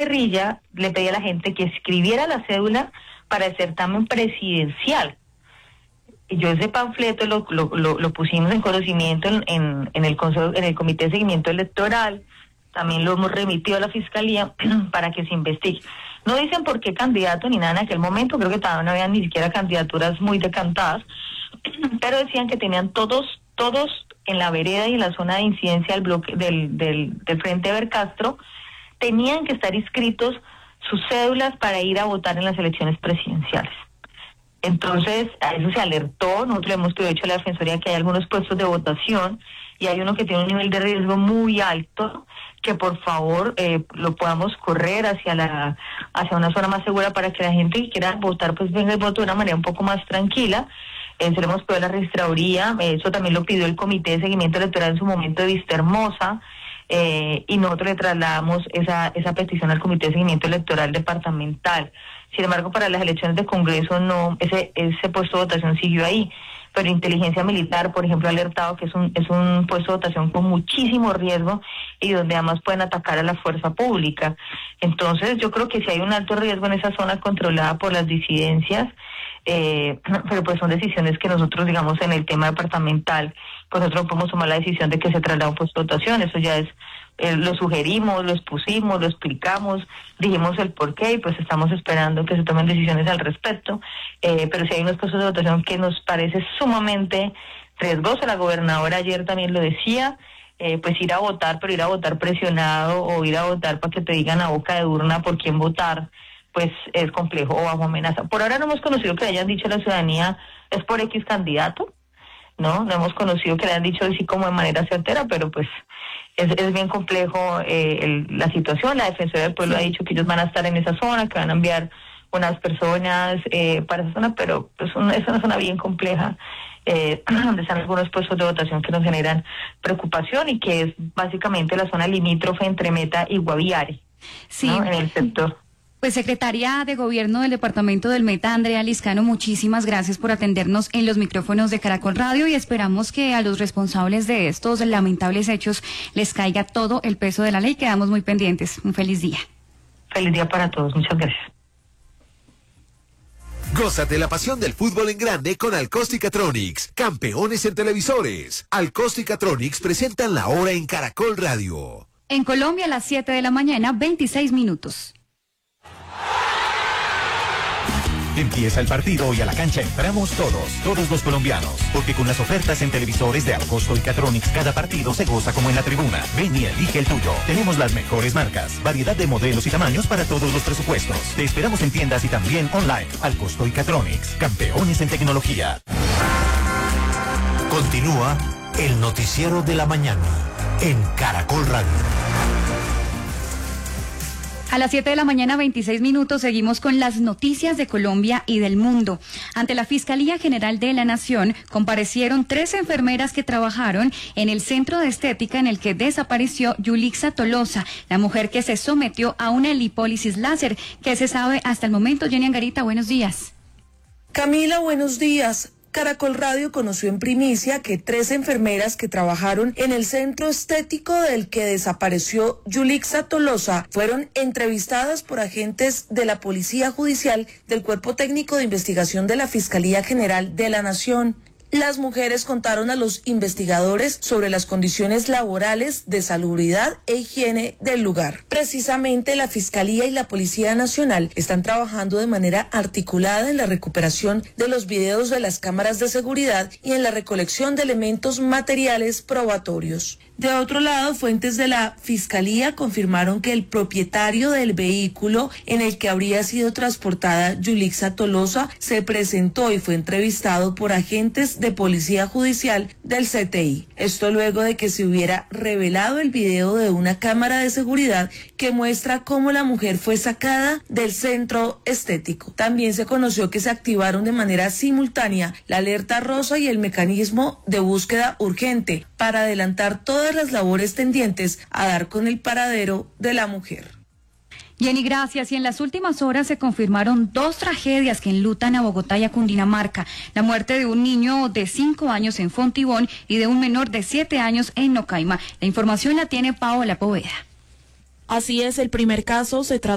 guerrilla le pedía a la gente que escribiera la cédula para el certamen presidencial. Y yo ese panfleto lo pusimos en conocimiento en el Consejo, en el Comité de Seguimiento Electoral. También lo hemos remitido a la Fiscalía para que se investigue. No dicen por qué candidato ni nada en aquel momento, creo que todavía no había ni siquiera candidaturas muy decantadas, pero decían que tenían todos en la vereda y en la zona de incidencia del bloque del Frente Vercastro, tenían que estar inscritos sus cédulas para ir a votar en las elecciones presidenciales. Entonces, a eso se alertó, nosotros le hemos dicho a la Defensoría que hay algunos puestos de votación y hay uno que tiene un nivel de riesgo muy alto, que por favor lo podamos correr hacia una zona más segura para que la gente que quiera votar pues venga y vote de una manera un poco más tranquila. Se lo hemos pedido a la registraduría, eso también lo pidió el Comité de Seguimiento Electoral en su momento de Vistahermosa, y nosotros le trasladamos esa petición al Comité de Seguimiento Electoral departamental. Sin embargo, para las elecciones de Congreso no, ese puesto de votación siguió ahí, pero Inteligencia Militar, por ejemplo, ha alertado que es un puesto de votación con muchísimo riesgo y donde además pueden atacar a la fuerza pública. Entonces, yo creo que si hay un alto riesgo en esa zona controlada por las disidencias, pero pues son decisiones que nosotros, digamos, en el tema departamental, pues nosotros podemos tomar la decisión de que se traslade un puesto de votación. Eso ya es, lo sugerimos, lo expusimos, lo explicamos, dijimos el porqué y pues estamos esperando que se tomen decisiones al respecto, pero si hay unos puestos de votación que nos parece sumamente riesgoso, la gobernadora ayer también lo decía, pues ir a votar, pero ir a votar presionado o ir a votar para que te digan a boca de urna por quién votar, pues es complejo o bajo amenaza. Por ahora no hemos conocido que hayan dicho a la ciudadanía es por X candidato, no hemos conocido que le han dicho así como de manera certera, pero pues es bien complejo la situación. La Defensoría del Pueblo ha dicho que ellos van a estar en esa zona, que van a enviar unas personas para esa zona, pero pues es una zona bien compleja, donde están algunos puestos de votación que nos generan preocupación y que es básicamente la zona limítrofe entre Meta y Guaviare, sí, ¿no? En el sector. Pues secretaria de Gobierno del Departamento del Meta, Andrea Liscano, muchísimas gracias por atendernos en los micrófonos de Caracol Radio y esperamos que a los responsables de estos lamentables hechos les caiga todo el peso de la ley. Quedamos muy pendientes. Un feliz día. Feliz día para todos. Muchas gracias. Gózate la pasión del fútbol en grande con Alcóstica-Tronics, campeones en televisores. Alcóstica-Tronics presentan la hora en Caracol Radio. En Colombia a las 7 de la mañana, 26 minutos. Empieza el partido y a la cancha entramos todos los colombianos, porque con las ofertas en televisores de Alcosto y Catronics cada partido se goza como en la tribuna. Ven y elige el tuyo. Tenemos las mejores marcas, variedad de modelos y tamaños para todos los presupuestos. Te esperamos en tiendas y también online. Alcosto y Catronics, campeones en tecnología. Continúa el noticiero de la mañana en Caracol Radio. A las 7 de la mañana, 26 minutos, seguimos con las noticias de Colombia y del mundo. Ante la Fiscalía General de la Nación, comparecieron 3 enfermeras que trabajaron en el centro de estética en el que desapareció Yulixa Tolosa, la mujer que se sometió a una lipólisis láser. ¿Qué se sabe hasta el momento? Jenny Angarita, buenos días. Camila, buenos días. Caracol Radio conoció en primicia que 3 enfermeras que trabajaron en el centro estético del que desapareció Yulixa Tolosa fueron entrevistadas por agentes de la Policía Judicial del Cuerpo Técnico de Investigación de la Fiscalía General de la Nación. Las mujeres contaron a los investigadores sobre las condiciones laborales de salubridad e higiene del lugar. Precisamente la Fiscalía y la Policía Nacional están trabajando de manera articulada en la recuperación de los videos de las cámaras de seguridad y en la recolección de elementos materiales probatorios. De otro lado, fuentes de la Fiscalía confirmaron que el propietario del vehículo en el que habría sido transportada Yulixa Tolosa se presentó y fue entrevistado por agentes de Policía Judicial del CTI. Esto luego de que se hubiera revelado el video de una cámara de seguridad que muestra cómo la mujer fue sacada del centro estético. También se conoció que se activaron de manera simultánea la alerta rosa y el mecanismo de búsqueda urgente para adelantar todas las labores tendientes a dar con el paradero de la mujer. Jenny, gracias. Y en las últimas horas se confirmaron 2 tragedias que enlutan a Bogotá y a Cundinamarca. La muerte de un niño de 5 años en Fontibón y de un menor de 7 años en Nocaima. La información la tiene Paola Poveda. Así es, el primer caso se trata